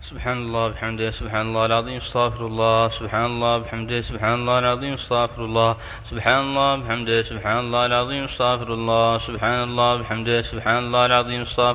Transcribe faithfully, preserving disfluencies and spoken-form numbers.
سبحان الله بحمده سبحان الله العظيم استغفر الله سبحان الله بحمده سبحان الله العظيم استغفر الله سبحان الله بحمده سبحان الله العظيم استغفر الله سبحان الله بحمده سبحان الله العظيم استغفر